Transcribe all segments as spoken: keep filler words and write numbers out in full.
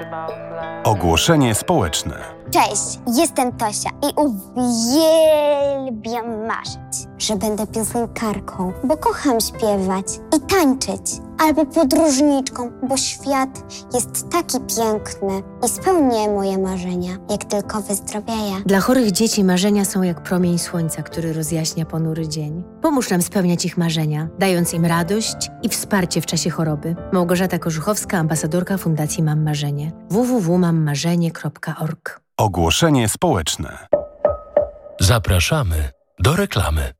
Ogłoszenie społeczne. Cześć, jestem Tosia i uwielbiam marzyć, że będę piosenkarką, bo kocham śpiewać i tańczyć, albo podróżniczką, bo świat jest taki piękny i spełnię moje marzenia, jak tylko wyzdrowieję. Dla chorych dzieci marzenia są jak promień słońca, który rozjaśnia ponury dzień. Pomóż nam spełniać ich marzenia, dając im radość i wsparcie w czasie choroby. Małgorzata Korzuchowska, ambasadorka Fundacji Mam Marzenie. w w w kropka mam marzenie kropka org. Ogłoszenie społeczne. Zapraszamy do reklamy.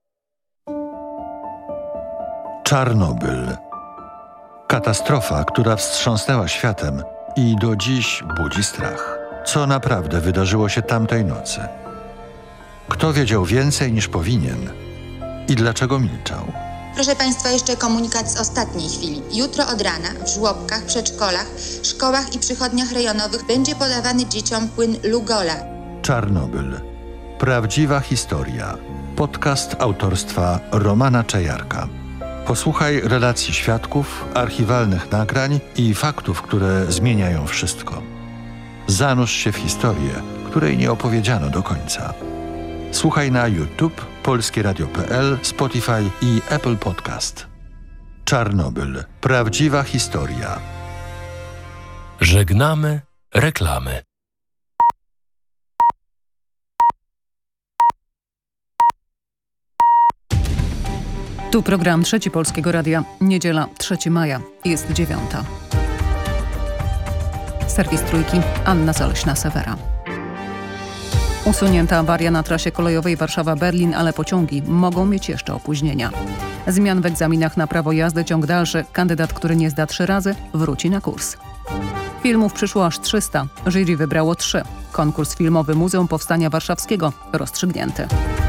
Czarnobyl. Katastrofa, która wstrząsnęła światem i do dziś budzi strach. Co naprawdę wydarzyło się tamtej nocy? Kto wiedział więcej niż powinien i dlaczego milczał? Proszę Państwa, jeszcze komunikat z ostatniej chwili. Jutro od rana w żłobkach, przedszkolach, szkołach i przychodniach rejonowych będzie podawany dzieciom płyn Lugola. Czarnobyl. Prawdziwa historia. Podcast autorstwa Romana Czajarka. Posłuchaj relacji świadków, archiwalnych nagrań i faktów, które zmieniają wszystko. Zanurz się w historię, której nie opowiedziano do końca. Słuchaj na YouTube, polskie radio kropka p l, Spotify i Apple Podcast. Czarnobyl. Prawdziwa historia. Żegnamy reklamy. Tu program Trzeci Polskiego Radia. Niedziela, trzeciego maja. Jest dziewiąta. Serwis Trójki. Anna Zaleśna-Sewera. Usunięta awaria na trasie kolejowej Warszawa-Berlin, ale pociągi mogą mieć jeszcze opóźnienia. Zmian w egzaminach na prawo jazdy, ciąg dalszy. Kandydat, który nie zda trzy razy, wróci na kurs. Filmów przyszło aż trzysta. Jury wybrało trzy. Konkurs filmowy Muzeum Powstania Warszawskiego rozstrzygnięty.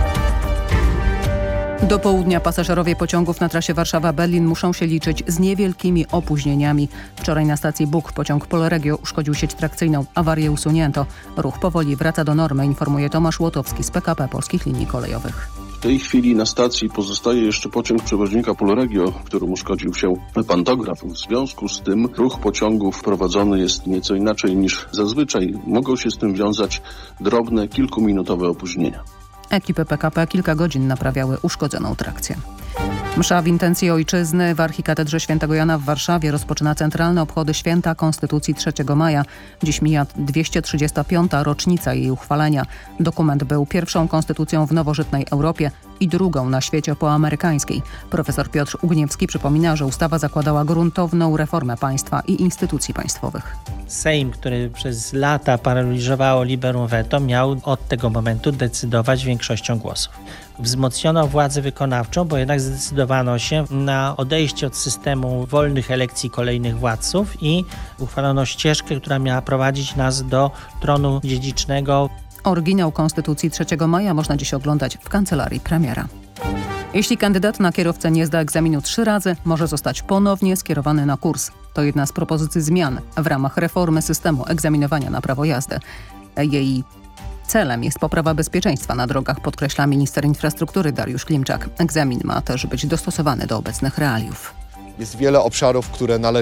Do południa pasażerowie pociągów na trasie Warszawa-Berlin muszą się liczyć z niewielkimi opóźnieniami. Wczoraj na stacji Bug pociąg Polregio uszkodził sieć trakcyjną. Awarię usunięto. Ruch powoli wraca do normy, informuje Tomasz Łotowski z P K P Polskich Linii Kolejowych. W tej chwili na stacji pozostaje jeszcze pociąg przewoźnika Polregio, którym uszkodził się pantograf. W związku z tym ruch pociągów prowadzony jest nieco inaczej niż zazwyczaj. Mogą się z tym wiązać drobne, kilkuminutowe opóźnienia. Ekipy P K P kilka godzin naprawiały uszkodzoną trakcję. Msza w intencji ojczyzny w Archikatedrze Świętego Jana w Warszawie rozpoczyna centralne obchody Święta Konstytucji trzeciego maja. Dziś mija dwieście trzydziesta piąta rocznica jej uchwalenia. Dokument był pierwszą konstytucją w nowożytnej Europie i drugą na świecie poamerykańskiej. Profesor Piotr Ugniewski przypomina, że ustawa zakładała gruntowną reformę państwa i instytucji państwowych. Sejm, który przez lata paraliżowało liberum veto, miał od tego momentu decydować większością głosów. Wzmocniono władzę wykonawczą, bo jednak zdecydowano się na odejście od systemu wolnych elekcji kolejnych władców i uchwalono ścieżkę, która miała prowadzić nas do tronu dziedzicznego. Oryginał Konstytucji trzeciego maja można dziś oglądać w kancelarii premiera. Jeśli kandydat na kierowcę nie zda egzaminu trzy razy, może zostać ponownie skierowany na kurs. To jedna z propozycji zmian w ramach reformy systemu egzaminowania na prawo jazdy. Jej celem jest poprawa bezpieczeństwa na drogach, podkreśla minister infrastruktury Dariusz Klimczak. Egzamin ma też być dostosowany do obecnych realiów. Jest wiele obszarów, które należy